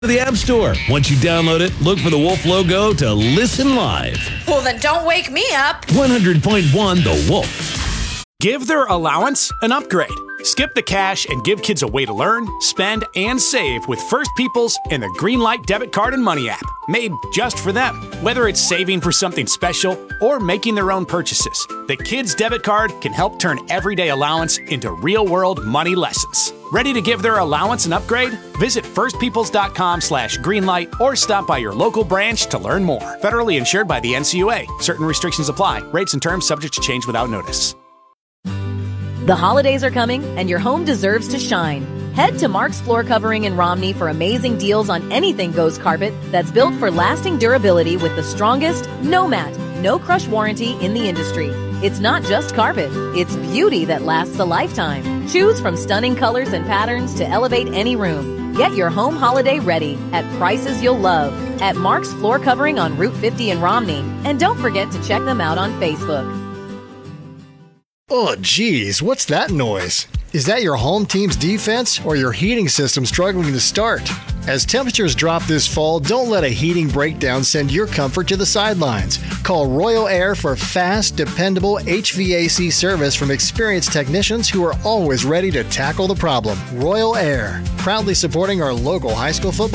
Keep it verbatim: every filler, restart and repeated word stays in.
to the App Store. Once you download it, look for the Wolf logo to listen live. Well, then don't wake me up. one hundred point one The Wolf. Give their allowance an upgrade. Skip the cash and give kids a way to learn, spend, and save with First People's and the Greenlight debit card and money app, made just for them. Whether it's saving for something special or making their own purchases, the Kids Debit Card can help turn everyday allowance into real-world money lessons. Ready to give their allowance an upgrade? Visit firstpeoples.com slash greenlight or stop by your local branch to learn more. Federally insured by the N C U A. Certain restrictions apply. Rates and terms subject to change without notice. The holidays are coming, and your home deserves to shine. Head to Mark's Floor Covering in Romney for amazing deals on anything Ghost carpet that's built for lasting durability with the strongest, no mat, no crush warranty in the industry. It's not just carpet, it's beauty that lasts a lifetime. Choose from stunning colors and patterns to elevate any room. Get your home holiday ready at prices you'll love at Mark's Floor Covering on Route fifty in Romney. And don't forget to check them out on Facebook. Oh, geez, what's that noise? Is that your home team's defense or your heating system struggling to start? As temperatures drop this fall, don't let a heating breakdown send your comfort to the sidelines. Call Royal Air for fast, dependable H V A C service from experienced technicians who are always ready to tackle the problem. Royal Air, proudly supporting our local high school football.